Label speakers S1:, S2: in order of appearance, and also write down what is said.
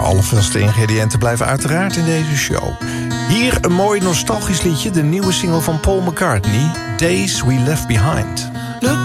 S1: alle vaste ingrediënten blijven uiteraard in deze show. Hier een mooi nostalgisch liedje, de nieuwe single van Paul McCartney, Days We Left Behind.